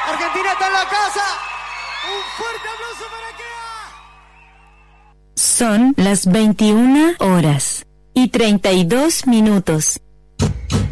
Argentina está en la casa. Un fuerte aplauso para Kea. Son las 21 horas y 32 minutos.